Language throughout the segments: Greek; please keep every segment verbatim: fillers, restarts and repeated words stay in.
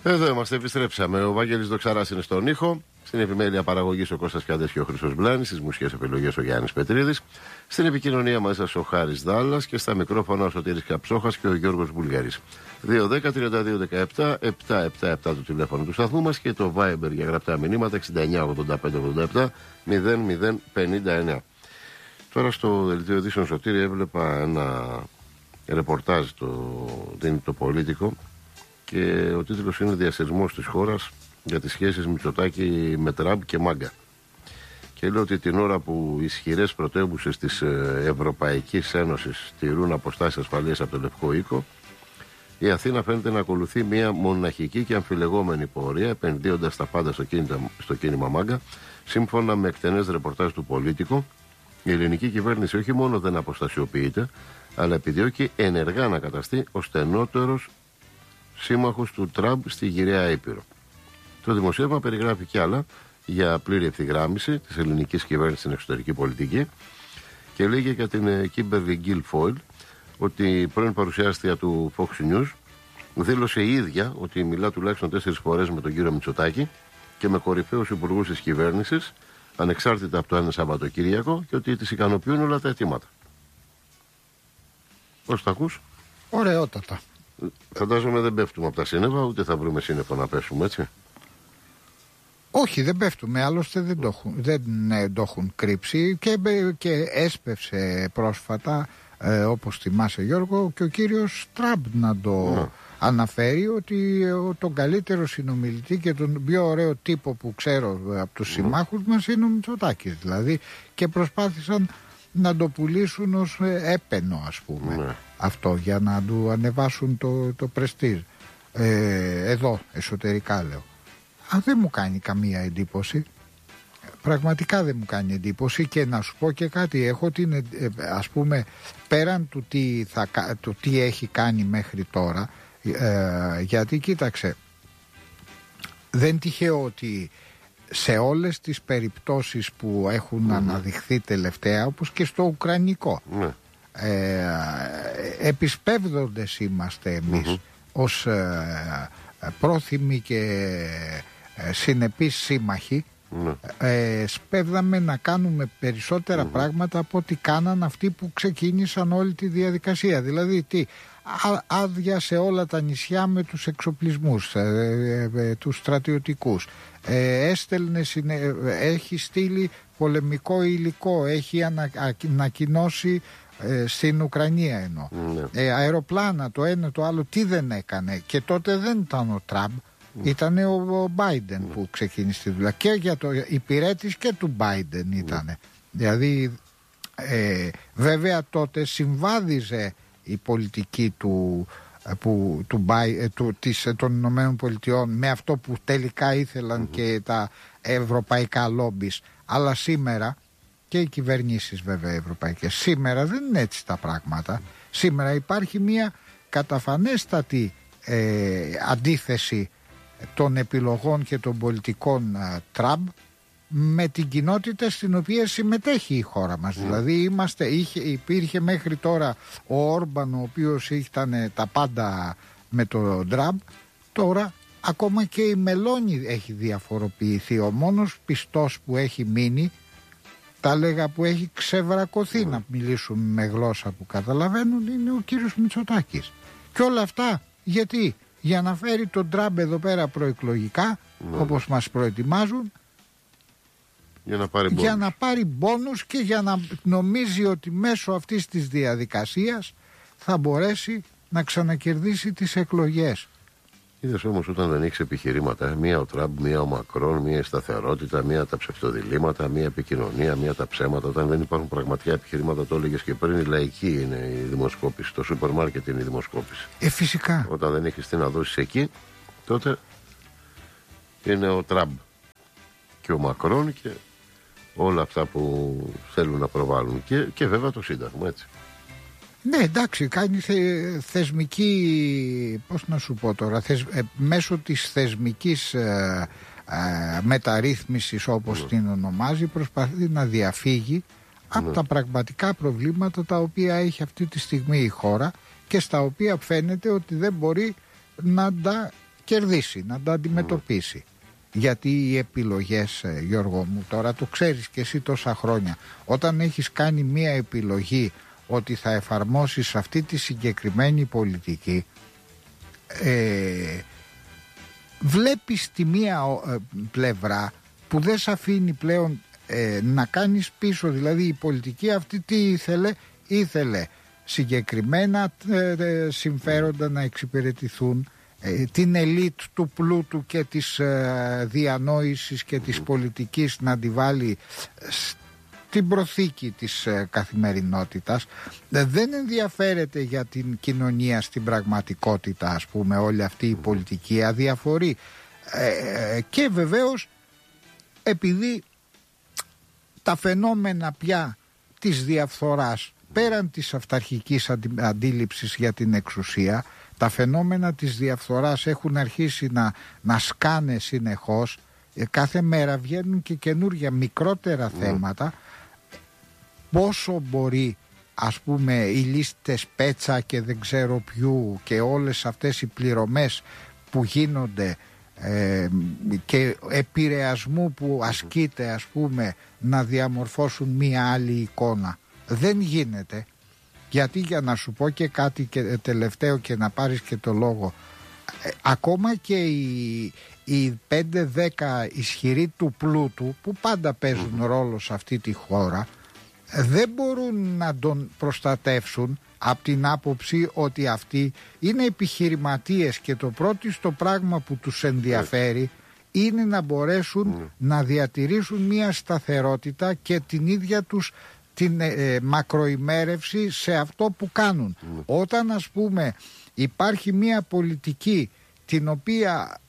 Εδώ είμαστε, επιστρέψαμε. Ο Βάγγελης Δοξαράς είναι στον ήχο. Στην επιμέλεια παραγωγής ο Κώστας Πιάντες και ο Χρήστος Μπλάνης. Στις μουσικές επιλογές ο Γιάννης Πετρίδης. Στην επικοινωνία μαζί σας ο Χάρης Δάλλας. Και στα μικρόφωνα ο Σωτήρης Καψόχας και ο Γιώργος Βουλγαρής. δύο δέκα τριάντα δύο δεκαεπτά επτακόσια εβδομήντα επτά το τηλέφωνο του σταθμού μας και το Viber για γραπτά μηνύματα εξήντα εννιά ογδόντα πέντε ογδόντα επτά μηδέν μηδέν πενήντα εννιά. Τώρα στο δελτίο ειδήσεων, Σωτήρη, έβλεπα ένα ρεπορτάζ, το δίνει το Πολίτικο, και ο τίτλος είναι «Διασυρμός της χώρας για τις σχέσεις Μητσοτάκη με Τραμπ και Μάγκα». Και λέει ότι την ώρα που ισχυρές πρωτεύουσες της Ευρωπαϊκής Ένωσης τηρούν αποστάσεις ασφαλείας από το Λευκό Οίκο, η Αθήνα φαίνεται να ακολουθεί μια μοναχική και αμφιλεγόμενη πορεία, επενδύοντας τα πάντα στο κίνημα, στο κίνημα Μάγκα. Σύμφωνα με εκτενές ρεπορτάζ του Πολίτικο, η ελληνική κυβέρνηση όχι μόνο δεν αποστασιοποιείται, αλλά επιδιώκει ενεργά να καταστεί ο στενότερος σύμμαχος του Τραμπ στη γυραιά Ήπειρο. Το δημοσίευμα περιγράφει κι άλλα για πλήρη ευθυγράμμιση της ελληνικής κυβέρνησης στην εξωτερική πολιτική και λέγει για την Κίμπερλι Γκίλφόιλ ότι η πρώην παρουσιάστρια του Fox News δήλωσε η ίδια ότι μιλά τουλάχιστον τέσσερις φορές με τον κύριο Μητσοτάκη και με κορυφαίους υπουργούς της κυβέρνησης, ανεξάρτητα από το ένα Σαββατοκύριακο, και ότι τις ικανοποιούν όλα τα αιτήματα. Πώς τα ακούς? Ωραιότατα. Φαντάζομαι δεν πέφτουμε από τα σύννεφα, ούτε θα βρούμε σύννεφο να πέσουμε, έτσι. Όχι, δεν πέφτουμε, άλλωστε δεν το έχουν, δεν, ναι, το έχουν κρύψει και, και έσπευσε πρόσφατα, ε, όπως θυμάσαι Γιώργο, και ο κύριος Τραμπ να το ναι. αναφέρει ότι ο, τον καλύτερο συνομιλητή και τον πιο ωραίο τύπο που ξέρω από τους ναι. συμμάχους μας είναι ο Μητσοτάκης, δηλαδή, και προσπάθησαν να το πουλήσουν ως έπαινο, ας πούμε, ναι. αυτό, για να του ανεβάσουν το, το πρεστίζ. Ε, εδώ εσωτερικά λέω. Αν δεν μου κάνει καμία εντύπωση, πραγματικά δεν μου κάνει εντύπωση, και να σου πω και κάτι, έχω την, ας πούμε, πέραν του τι, θα, του τι έχει κάνει μέχρι τώρα, ε, γιατί κοίταξε, δεν τυχαίο ότι σε όλες τις περιπτώσεις που έχουν mm-hmm. αναδειχθεί τελευταία, όπως και στο Ουκρανικό, mm-hmm. ε, επισπεύδοντες είμαστε εμείς mm-hmm. ως ε, πρόθυμοι και ε, συνεπείς σύμμαχοι, mm-hmm. ε, σπέβδαμε να κάνουμε περισσότερα mm-hmm. πράγματα από ό,τι κάναν αυτοί που ξεκίνησαν όλη τη διαδικασία. Δηλαδή τι, άδεια σε όλα τα νησιά με τους εξοπλισμούς, ε, ε, ε, τους στρατιωτικούς, ε, έστελνε, συνε, έχει στείλει πολεμικό υλικό, έχει ανα, ανακοινώσει ε, στην Ουκρανία εννοώ, mm. ε, αεροπλάνα, το ένα το άλλο. Τι δεν έκανε? Και τότε δεν ήταν ο Τραμπ, mm. ήταν ο Μπάιντεν mm. που ξεκίνησε τη δουλειά, και για το υπηρέτης και του Μπάιντεν ήταν. Mm. Δηλαδή ε, βέβαια τότε συμβάδιζε η πολιτική του, που, του, του, της, των Ηνωμένων Πολιτειών με αυτό που τελικά ήθελαν mm-hmm. και τα ευρωπαϊκά λόμπις. Αλλά σήμερα, και οι κυβερνήσεις βέβαια ευρωπαϊκές, σήμερα δεν είναι έτσι τα πράγματα. Σήμερα υπάρχει μια καταφανέστατη ε, αντίθεση των επιλογών και των πολιτικών ε, Τραμπ με την κοινότητα στην οποία συμμετέχει η χώρα μας. Mm. Δηλαδή είμαστε, είχε, υπήρχε μέχρι τώρα ο Όρμπαν, ο οποίος ήταν τα πάντα με τον Τραμπ. Τώρα ακόμα και η Μελώνη έχει διαφοροποιηθεί. Ο μόνος πιστός που έχει μείνει, τα λέγα, που έχει ξεβρακωθεί mm. να μιλήσουμε με γλώσσα που καταλαβαίνουν, είναι ο κύριος Μητσοτάκης. Και όλα αυτά γιατί? Για να φέρει τον Τραμπ εδώ πέρα προεκλογικά, mm. όπως μας προετοιμάζουν, για να πάρει για να πάρει μπόνους και για να νομίζει ότι μέσω αυτής της διαδικασίας θα μπορέσει να ξανακερδίσει τις εκλογές. Είδες όμως, όταν δεν έχεις επιχειρήματα, μία ο Τραμπ, μία ο Μακρόν, μία η σταθερότητα, μία τα ψευτοδιλήμματα, μία επικοινωνία, μία τα ψέματα, όταν δεν υπάρχουν πραγματικά επιχειρήματα, το έλεγες και πριν, η λαϊκή είναι η δημοσκόπηση, το σούπερ μάρκετ είναι η δημοσκόπηση. Ε, φυσικά. Όταν δεν έχεις τι να δώσεις εκεί, τότε είναι ο Τραμπ και ο Μακρόν και όλα αυτά που θέλουν να προβάλλουν, και, και βέβαια το Σύνταγμα, έτσι. Ναι, εντάξει, κάνει θε, θεσμική, πώς να σου πω τώρα, θεσ, ε, μέσω της θεσμικής ε, ε, μεταρρύθμισης, όπως ναι. την ονομάζει, προσπαθεί να διαφύγει ναι. από τα πραγματικά προβλήματα τα οποία έχει αυτή τη στιγμή η χώρα και στα οποία φαίνεται ότι δεν μπορεί να τα κερδίσει, να το αντιμετωπίσει. Γιατί οι επιλογές, Γιώργο μου, τώρα το ξέρεις και εσύ τόσα χρόνια, όταν έχεις κάνει μία επιλογή ότι θα εφαρμόσεις αυτή τη συγκεκριμένη πολιτική, ε, βλέπεις τη μία ε, πλευρά που δεν σε αφήνει πλέον ε, να κάνεις πίσω. Δηλαδή η πολιτική αυτή τι ήθελε? Ήθελε συγκεκριμένα ε, συμφέροντα να εξυπηρετηθούν, ε, την ελίτ του πλούτου και της ε, διανόησης και της πολιτικής να τη βάλει στην προθήκη της ε, καθημερινότητας. ε, δεν ενδιαφέρεται για την κοινωνία στην πραγματικότητα, ας πούμε, όλη αυτή η πολιτική αδιαφορεί, ε, και βεβαίως επειδή τα φαινόμενα πια της διαφθοράς, πέραν της αυταρχικής αντίληψης για την εξουσία, τα φαινόμενα της διαφθοράς έχουν αρχίσει να, να σκάνε συνεχώς, κάθε μέρα βγαίνουν και καινούργια μικρότερα mm. θέματα. Πόσο μπορεί, ας πούμε, οι λίστες Πέτσα και δεν ξέρω ποιου και όλες αυτές οι πληρωμές που γίνονται ε, και επηρεασμού που ασκείται, ας πούμε, να διαμορφώσουν μία άλλη εικόνα? Δεν γίνεται. Γιατί, για να σου πω και κάτι και τελευταίο και να πάρεις και το λόγο, ε, ακόμα και οι, οι πέντε δέκα ισχυροί του πλούτου που πάντα παίζουν ρόλο σε αυτή τη χώρα, δεν μπορούν να τον προστατεύσουν από την άποψη ότι αυτοί είναι επιχειρηματίες και το πρώτο στο πράγμα που τους ενδιαφέρει είναι να μπορέσουν mm. να διατηρήσουν μια σταθερότητα και την ίδια τους την ε, μακροημέρευση σε αυτό που κάνουν. Mm. Όταν, ας πούμε, υπάρχει μια πολιτική την οποία,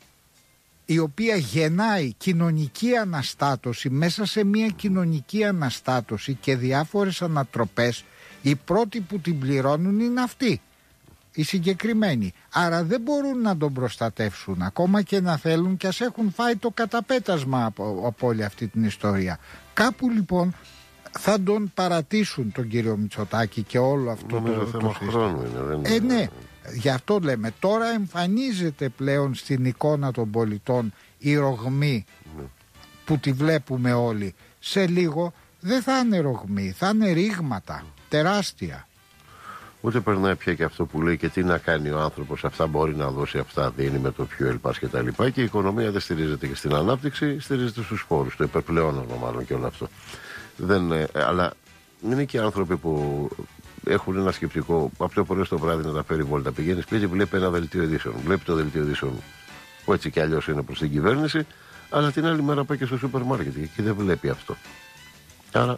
η οποία γεννάει κοινωνική αναστάτωση, μέσα σε μια κοινωνική αναστάτωση και διάφορες ανατροπές, οι πρώτοι που την πληρώνουν είναι αυτοί, οι συγκεκριμένοι. Άρα δεν μπορούν να τον προστατεύσουν, ακόμα και να θέλουν, και ας έχουν φάει το καταπέτασμα από, από όλη αυτή την ιστορία. Κάπου λοιπόν θα τον παρατήσουν τον κύριο Μητσοτάκη και όλο αυτό. Νομίζω το, θέμα το χρόνου είναι, δεν ε, ναι, γι' αυτό λέμε. Τώρα εμφανίζεται πλέον στην εικόνα των πολιτών η ρογμή ναι. που τη βλέπουμε όλοι. Σε λίγο δεν θα είναι ρογμή, θα είναι ρήγματα τεράστια. Ούτε περνάει πια και αυτό που λέει και τι να κάνει ο άνθρωπος, αυτά μπορεί να δώσει, αυτά δίνει με το πιο ελπάς και τα λοιπά. Και η οικονομία δεν στηρίζεται και στην ανάπτυξη, στηρίζεται στους φόρους, το υπερπλεόνασμα μάλλον και όλο αυτό. Δεν, ε, αλλά είναι και άνθρωποι που έχουν ένα σκεπτικό από το πρωί στο βράδυ να τα φέρει βόλτα. Πηγαίνει σπίτι, βλέπει ένα δελτίο ειδήσεων. Βλέπει το δελτίο ειδήσεων που έτσι κι αλλιώς είναι προς την κυβέρνηση, αλλά την άλλη μέρα πάει και στο σούπερ μάρκετ και δεν βλέπει αυτό. Άρα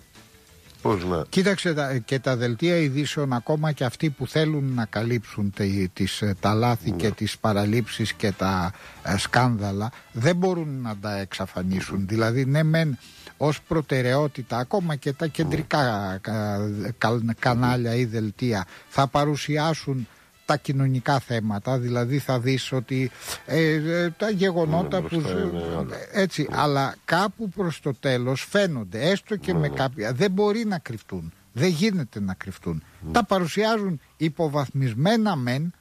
πώς να... Κοίταξε τα, και τα δελτία ειδήσεων, ακόμα και αυτοί που θέλουν να καλύψουν τε, τις, τα λάθη ναι. και τις παραλήψεις και τα ε, σκάνδαλα, δεν μπορούν να τα εξαφανίσουν. Mm-hmm. Δηλαδή ναι μεν ως προτεραιότητα, ακόμα και τα κεντρικά mm. κα, κανάλια ή δελτία θα παρουσιάσουν τα κοινωνικά θέματα, δηλαδή θα δεις ότι ε, ε, τα γεγονότα mm, που ζουν, έτσι, mm. αλλά κάπου προς το τέλος φαίνονται, έστω και mm. με κάποια, δεν μπορεί να κρυφτούν, δεν γίνεται να κρυφτούν. Mm. Τα παρουσιάζουν υποβαθμισμένα μεν,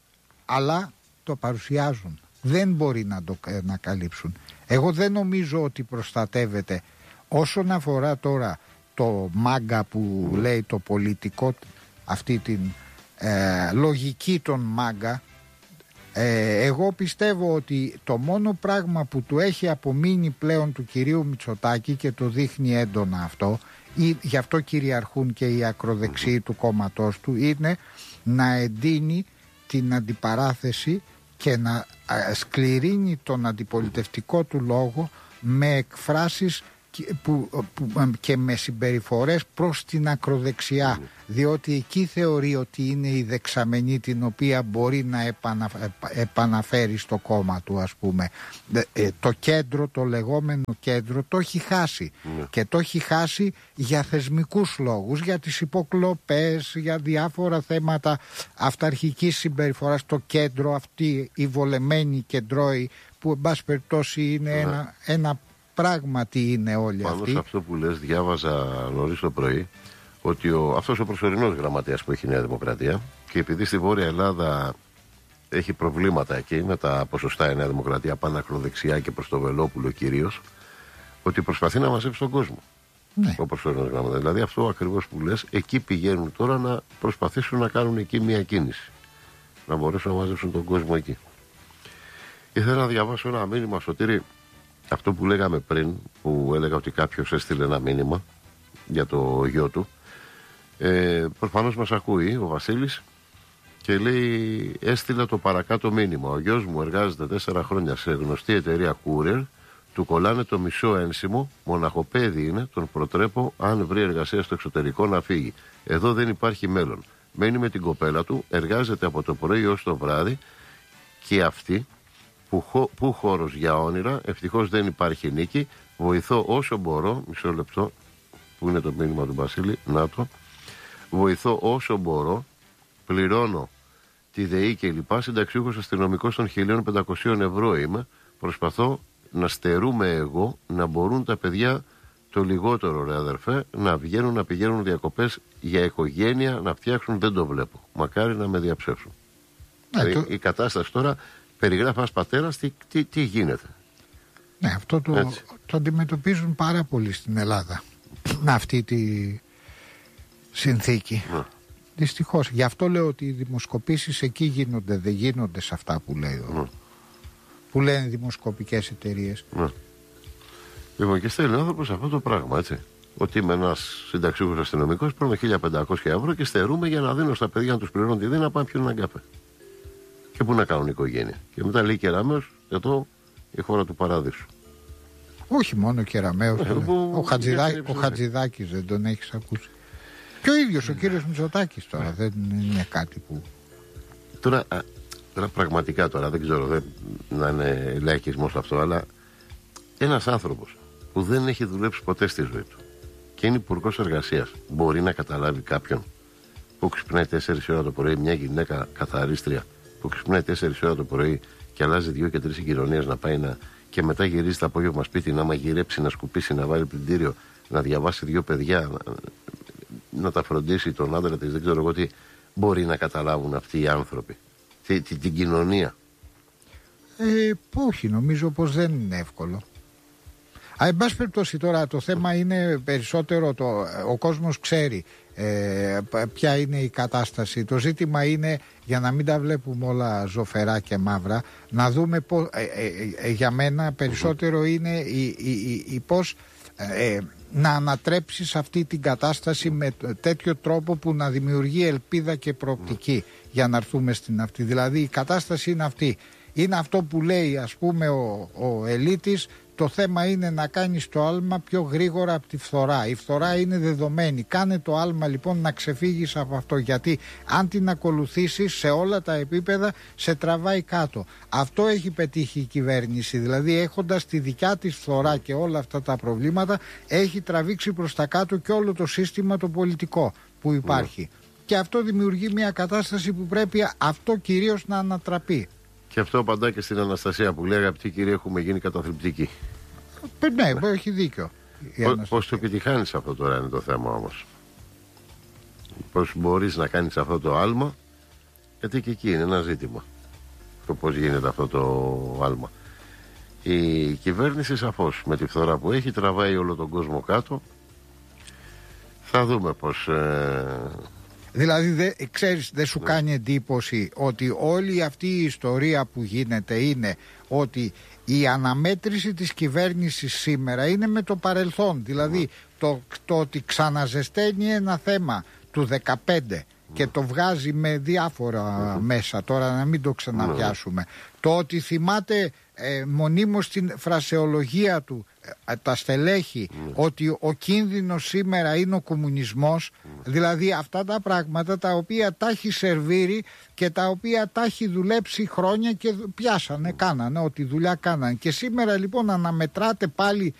αλλά το παρουσιάζουν. Δεν μπορεί να το να καλύψουν. Εγώ δεν νομίζω ότι προστατεύεται. Όσον αφορά τώρα το μάγκα που mm. λέει το πολιτικό, αυτή την ε, λογική των μάγκα, ε, εγώ πιστεύω ότι το μόνο πράγμα που του έχει απομείνει πλέον του κυρίου Μητσοτάκη, και το δείχνει έντονα αυτό, ή, γι' αυτό κυριαρχούν και οι ακροδεξιοί mm. του κόμματός του, είναι να εντείνει την αντιπαράθεση και να σκληρύνει τον αντιπολιτευτικό του λόγο με εκφράσεις Που, που, και με συμπεριφορές προς την ακροδεξιά, mm. διότι εκεί θεωρεί ότι είναι η δεξαμενή την οποία μπορεί να επανα, επαναφέρει στο κόμμα του, ας πούμε. ε, το κέντρο, το λεγόμενο κέντρο το έχει χάσει mm. και το έχει χάσει για θεσμικούς λόγους, για τις υποκλοπές, για διάφορα θέματα αυταρχικής συμπεριφοράς. Το κέντρο, αυτοί οι βολεμένοι κεντρώοι που εν πάση περιπτώσει είναι mm. ένα, ένα πράγματι είναι όλοι Πάνω αυτοί. Πάνω σε αυτό που λες, διάβαζα νωρίς το πρωί ότι ο, αυτός ο προσωρινός γραμματέας που έχει η Νέα Δημοκρατία, και επειδή στη Βόρεια Ελλάδα έχει προβλήματα εκεί με τα ποσοστά η Νέα Δημοκρατία πάνω ακροδεξιά και προς το Βελόπουλο κυρίως, ότι προσπαθεί να μαζέψει τον κόσμο. Ναι. Όπως φέρνουν γράμματα. Δηλαδή αυτό ακριβώς που λες, εκεί πηγαίνουν τώρα να προσπαθήσουν να κάνουν εκεί μια κίνηση. Να μπορέσουν να μαζέψουν τον κόσμο εκεί. Ήθελα να διαβάσω ένα μήνυμα, Σωτήρη, αυτό που λέγαμε πριν, που έλεγα ότι κάποιος έστειλε ένα μήνυμα για το γιο του. Ε, προφανώς μας ακούει ο Βασίλης και λέει: έστειλα το παρακάτω μήνυμα. Ο γιος μου εργάζεται τέσσερα χρόνια σε γνωστή εταιρεία Courier. Του κολλάνε το μισό ένσημο, μοναχοπέδι είναι, τον προτρέπω αν βρει εργασία στο εξωτερικό να φύγει. Εδώ δεν υπάρχει μέλλον. Μένει με την κοπέλα του, εργάζεται από το πρωί ως το βράδυ και αυτή που, χω, που χώρος για όνειρα, ευτυχώς δεν υπάρχει νίκη, βοηθώ όσο μπορώ, μισό λεπτό, που είναι το μήνυμα του Βασίλη, να το, βοηθώ όσο μπορώ, πληρώνω τη ΔΕΗ και λοιπά, συνταξιούχος αστυνομικός των χίλια πεντακόσια ευρώ είμαι, προσπαθώ να στερούμε εγώ, να μπορούν τα παιδιά το λιγότερο, ρε αδερφέ, να βγαίνουν, να πηγαίνουν διακοπές για οικογένεια, να φτιάξουν, δεν το βλέπω. Μακάρι να με διαψεύσουν. Ναι, δηλαδή, το... Η κατάσταση τώρα περιγράφει ένας πατέρας τι, τι, τι γίνεται. Ναι, αυτό το, το αντιμετωπίζουν πάρα πολύ στην Ελλάδα. Αυτή τη συνθήκη. Ναι. Δυστυχώς. Γι' αυτό λέω ότι οι δημοσκοπήσεις εκεί γίνονται, δεν γίνονται σε αυτά που λέει ο... ναι. που λένε δημοσκοπικές εταιρείες. Ναι. Λοιπόν, και στέλνει ο άνθρωπος αυτό το πράγμα, έτσι. Ότι είμαι ένας συνταξιούχος αστυνομικός, παίρνω χίλια πεντακόσια ευρώ και στερούμε για να δίνω στα παιδιά να τους πληρώνουν τη δίνα να πάνε πιούν έναν καφέ. Και πού να κάνουν οικογένεια. Και μετά λέει Κεραμέως, εδώ η χώρα του παράδεισου. Όχι μόνο Κεραμέως. Ναι, που... Ο, Χατζηδά... ο Χατζηδάκης δεν τον έχεις ακούσει. Και ο ίδιος ο κύριος Μητσοτάκης τώρα ναι. δεν είναι κάτι που. Τώρα. Τώρα πραγματικά τώρα δεν ξέρω δεν, να είναι λαϊκισμός αυτό, αλλά ένας άνθρωπος που δεν έχει δουλέψει ποτέ στη ζωή του και είναι υπουργός εργασίας μπορεί να καταλάβει κάποιον που ξυπνάει τέσσερις ώρα το πρωί, μια γυναίκα καθαρίστρια που ξυπνάει τέσσερις ώρα το πρωί και αλλάζει δύο και τρεις συγκοινωνίες να πάει να, και μετά γυρίζει το απόγευμα σπίτι να μαγειρέψει, να σκουπίσει, να βάλει πλυντήριο, να διαβάσει δύο παιδιά, να, να τα φροντίσει τον άντρα της, δεν ξέρω εγώ τι μπορεί να καταλάβουν αυτοί οι άνθρωποι. Την, την, την κοινωνία. Ε, όχι, νομίζω πως δεν είναι εύκολο. Α, εν πάση περιπτώσει τώρα το θέμα είναι περισσότερο το, ο κόσμος ξέρει ε, ποια είναι η κατάσταση. Το ζήτημα είναι, για να μην τα βλέπουμε όλα ζωφερά και μαύρα, να δούμε πώς, ε, ε, ε, για μένα περισσότερο είναι η, η, η, η πώς ε, να ανατρέψεις αυτή την κατάσταση με τέτοιο τρόπο που να δημιουργεί ελπίδα και προοπτική για να έρθουμε στην αυτή. Δηλαδή η κατάσταση είναι αυτή. Είναι αυτό που λέει ας πούμε ο, ο Ελίτης, το θέμα είναι να κάνεις το άλμα πιο γρήγορα από τη φθορά. Η φθορά είναι δεδομένη. Κάνε το άλμα λοιπόν να ξεφύγεις από αυτό, γιατί αν την ακολουθήσεις σε όλα τα επίπεδα σε τραβάει κάτω. Αυτό έχει πετύχει η κυβέρνηση, δηλαδή έχοντας τη δικιά της φθορά και όλα αυτά τα προβλήματα έχει τραβήξει προς τα κάτω και όλο το σύστημα το πολιτικό που υπάρχει. Mm. Και αυτό δημιουργεί μια κατάσταση που πρέπει αυτό κυρίως να ανατραπεί. Και αυτό απαντά και στην Αναστασία που λέει: αγαπητή κυρία, έχουμε γίνει καταθλιπτικοί. Ναι, ναι, έχει δίκιο. Πώς το επιτυχάνεις αυτό τώρα είναι το θέμα όμως. Πώς μπορείς να κάνεις αυτό το άλμα, γιατί και εκεί είναι ένα ζήτημα. Το πώς γίνεται αυτό το άλμα. Η κυβέρνηση σαφώς με τη φθορά που έχει τραβάει όλο τον κόσμο κάτω. Θα δούμε πώς. Ε... Δηλαδή, δε, ξέρεις, δεν σου κάνει εντύπωση ότι όλη αυτή η ιστορία που γίνεται είναι ότι η αναμέτρηση της κυβέρνησης σήμερα είναι με το παρελθόν. Δηλαδή, το, το ότι ξαναζεσταίνει ένα θέμα του δεκαπέντε και το βγάζει με διάφορα μέσα, τώρα να μην το ξαναπιάσουμε. Το ότι θυμάται ε, μονίμως την φρασεολογία του ε, τα στελέχη mm. ότι ο κίνδυνος σήμερα είναι ο κομμουνισμός, mm. δηλαδή αυτά τα πράγματα τα οποία τα έχει σερβίρει και τα οποία τα έχει δουλέψει χρόνια και πιάσανε, mm. κάνανε ό,τι δουλειά κάνανε, και σήμερα λοιπόν αναμετράτε πάλι